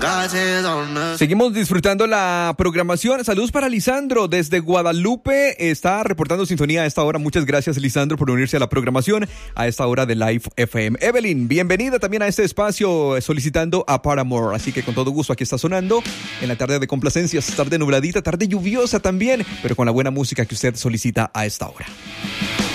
Seguimos disfrutando la programación. Saludos para Lisandro desde Guadalupe. Está reportando sintonía a esta hora. Muchas gracias, Lisandro, por unirse a la programación a esta hora de Live FM. Evelyn, bienvenida también a este espacio solicitando a Paramore. Así que con todo gusto aquí está sonando en la tarde de complacencias. Tarde nubladita, tarde lluviosa también, pero con la buena música que usted solicita a esta hora.